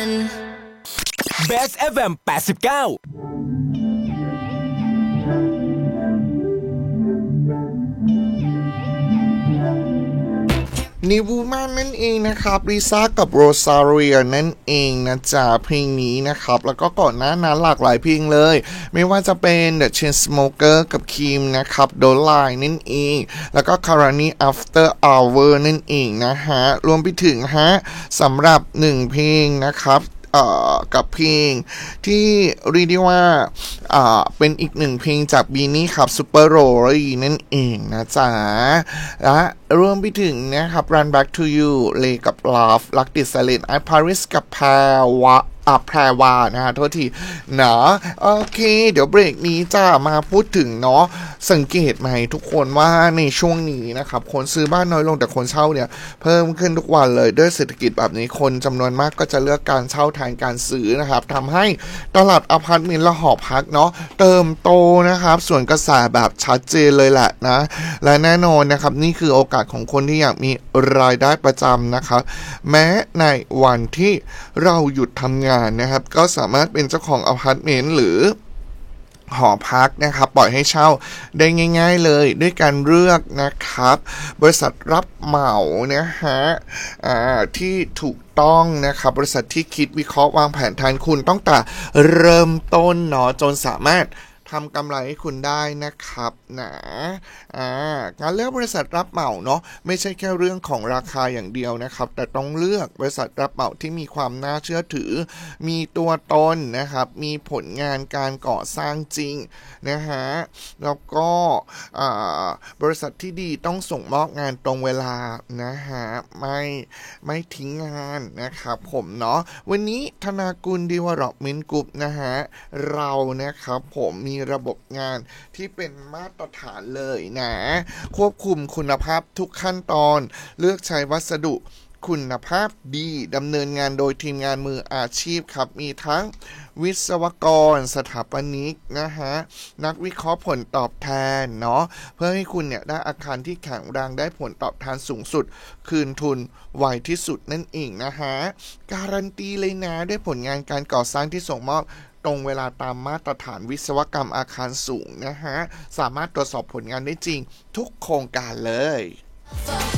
Best FM 89 นิวูแมนนั่นเองนะครับลิซ่ากับโรซาเรียนั่นเองนะจ๊ะเพลงนี้นะครับแล้วก็ก่อนหน้านั้นหลากหลายเพลงเลยไม่ว่าจะเป็น The Chainsmokers กับคิมนะครับ Don't Lie นั่นเองแล้วก็ Karani After Hour นั่นเองนะฮะรวมไปถึงสำหรับ1เพลงนะครับกับเพลงที่เรียกได้ว่าเป็นอีก1เพลงจากบีนี่ครับซูเปอร์โรลี่นั่นเองนะจ๊ะและรวมไปถึงนะครับ Run Back to You เลกับ Love รักติดไซเลนไอพาริสกับแพรวานะฮะโทษทีเนาะโอเคเดี๋ยวเบรกนี้จะมาพูดถึงเนาะสังเกตไหมทุกคนว่าในช่วงนี้นะครับคนซื้อบ้านน้อยลงแต่คนเช่าเนี่ยเพิ่มขึ้นทุกวันเลยด้วยเศรษฐกิจแบบนี้คนจำนวนมากก็จะเลือกการเช่าแทนการซื้อนะครับทำให้ตลาดอพาร์ตเมนต์และหอพักเนาะเติมโตนะครับส่วนกระแสแบบชัดเจนเลยแหละนะและแน่นอนนะครับนี่คือโอกาสของคนที่อยากมีรายได้ประจำนะครับแม้ในวันที่เราหยุดทำงานนะครับก็สามารถเป็นเจ้าของอพาร์ตเมนต์หรือหอพักนะครับปล่อยให้เช่าได้ง่ายๆเลยด้วยการเลือกนะครับบริษัทรับเหมานะฮะที่ถูกต้องนะครับบริษัทที่คิดวิเคราะห์วางแผนแทนคุณตั้งแต่เริ่มต้นเนาะจนสามารถทำกำไรให้คุณได้นะครับนะการเลือกบริษัทรับเหมาเนาะไม่ใช่แค่เรื่องของราคาอย่างเดียวนะครับแต่ต้องเลือกบริษัทรับเหมาที่มีความน่าเชื่อถือมีตัวตนนะครับมีผลงานการก่อสร้างจริงนะฮะแล้วก็บริษัทที่ดีต้องส่งมอบงานตรงเวลานะฮะไม่ทิ้งงานนะครับผมเนาะวันนี้ธนากุล Development Group นะฮะเรานะครับผมมีระบบงานที่เป็นมาตรฐานเลยนะควบคุมคุณภาพทุกขั้นตอนเลือกใช้วัสดุคุณภาพดีดำเนินงานโดยทีมงานมืออาชีพครับมีทั้งวิศวกรสถาปนิกนะฮะนักวิเคราะห์ผลตอบแทนเนาะเพื่อให้คุณเนี่ยได้อาคารที่แข็งแรงได้ผลตอบแทนสูงสุดคืนทุนไวที่สุดนั่นเองนะฮะการันตีเลยนะด้วยผลงานการก่อสร้างที่ส่งมอบตรงเวลาตามมาตรฐานวิศวกรรมอาคารสูงนะฮะสามารถตรวจสอบผลงานได้จริงทุกโครงการเลย